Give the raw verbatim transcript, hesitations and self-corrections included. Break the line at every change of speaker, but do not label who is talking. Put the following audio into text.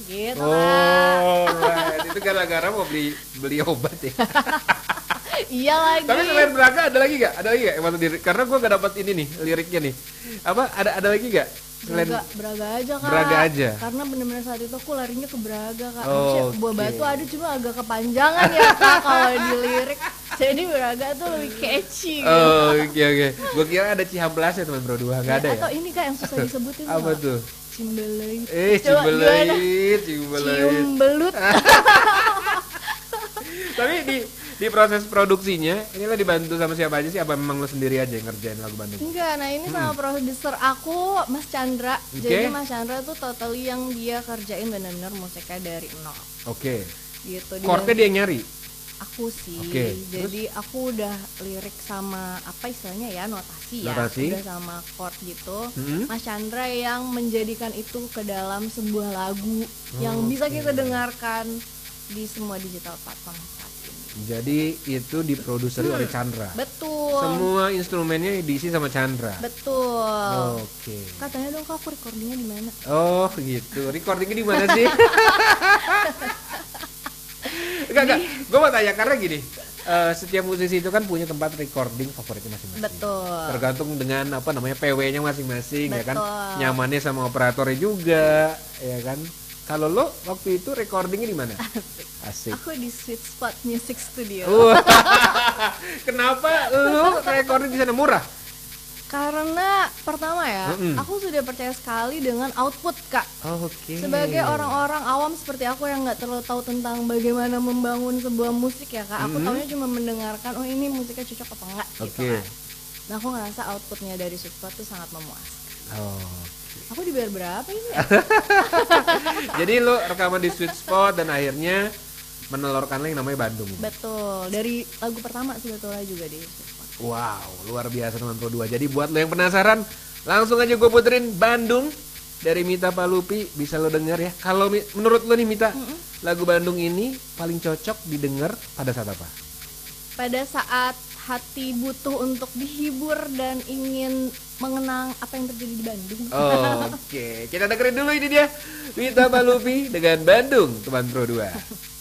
gitu
Oh,
Kak.
right. Itu gara-gara mau beli beli obat ya.
Iya lagi.
Tapi selain Braga ada lagi gak? Ada lagi gak? Emang diri- Karena gue gak dapat ini nih liriknya nih. Apa ada ada lagi gak? Selain
Braga, Braga aja Kak.
Braga aja.
Karena bener-bener saat itu aku larinya ke Braga Kak.
Oh,
Maksudnya buah
oke.
batu ada cuma agak kepanjangan ya Kak kalau dilirik. Jadi Braga tuh lebih catchy gitu.
Oh, oke oke. Gue kira ada Cihampelas ya teman bro dua, nggak ada ya?
Atau ini Kak yang susah disebutin
Apa
Kak.
tuh?
Cimbelait.
Eh,
Coba gimana?
Cimbelait, Cimbelait.
Ciumbelut.
Tapi di di proses produksinya, ini lo dibantu sama siapa aja sih? Apa memang lo sendiri aja yang ngerjain lagu Bandung?
Enggak, nah ini sama produser aku Mas Chandra.
Oke.
Jadi Mas Chandra tuh totally yang dia kerjain benar-benar musiknya dari nol.
Oke.
Gitu.
Chordnya dia yang nyari?
Aku sih.
Oke,
Jadi aku udah lirik sama apa istilahnya ya, notasi ya.
Notasi.
Udah sama chord gitu.
Hmm?
Mas Chandra yang menjadikan itu ke dalam sebuah lagu yang bisa kita dengarkan di semua digital platform saat ini.
Jadi itu diproduseri oleh Chandra.
Betul.
Semua instrumennya diisi sama Chandra.
Betul.
Oke.
Katanya dong Kak, aku recordingnya di mana?
Oh gitu. Recordingnya di mana sih? Enggak enggak. Gue mau tanya karena gini. eh, setiap musisi itu kan punya tempat recording favoritnya masing-masing.
Betul.
Tergantung dengan apa namanya P W-nya masing-masing ya kan.
Betul.
Nyamannya sama operatornya juga, ya kan. Kalau lo waktu itu recordingnya di mana? Asik.
Aku di Sweet Spot Music Studio.
Wah. Kenapa lo recording di sana murah?
Karena pertama ya,
Mm-mm.
aku sudah percaya sekali dengan output Kak.
Oh, oke.
Sebagai orang-orang awam seperti aku yang nggak terlalu tahu tentang bagaimana membangun sebuah musik ya Kak, aku
Mm-mm.
taunya cuma mendengarkan, oh ini musiknya cocok apa enggak gitu
Oke.
kan. Nah aku ngerasa outputnya dari Sweet Spot tuh sangat memuaskan.
Oh.
Aku dibayar berapa ini ya?
Jadi lo rekaman di Sweet Spot dan akhirnya menelurkan yang namanya Bandung.
Betul, dari lagu pertama sebetulnya juga di Sweet Spot.
Wow, luar biasa teman Pro dua. Jadi buat lo yang penasaran, langsung aja gue puterin Bandung dari Mita Palupi, bisa lo denger ya. Kalau mi- menurut lo nih Mita,
Mm-mm.
lagu Bandung ini paling cocok didengar pada saat apa?
Pada saat hati butuh untuk dihibur dan ingin mengenang apa yang terjadi di Bandung.
Oke, kita dengerin dulu ini dia Mita Palupi dengan Bandung teman Pro dua.